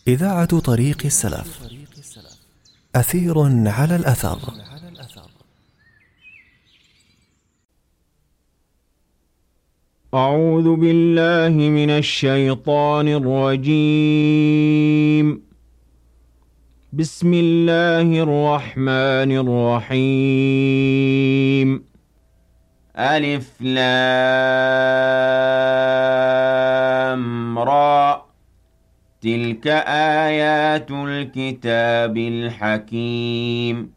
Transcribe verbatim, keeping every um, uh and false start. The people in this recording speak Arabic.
إذاعة طريق السلف. أثير على الأثر. أعوذ بالله من الشيطان الرجيم. بسم الله الرحمن الرحيم. ألف لام را، تلك آيات الكتاب الحكيم.